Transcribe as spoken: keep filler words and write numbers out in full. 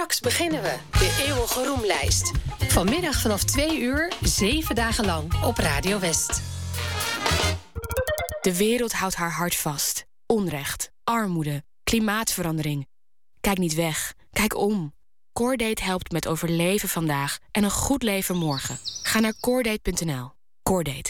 Straks beginnen we, de eeuwige roemlijst. Vanmiddag vanaf twee uur, zeven dagen lang op Radio West. De wereld houdt haar hart vast. Onrecht, armoede, klimaatverandering. Kijk niet weg, kijk om. Coordate helpt met overleven vandaag en een goed leven morgen. Ga naar coordate punt n l. Coordate.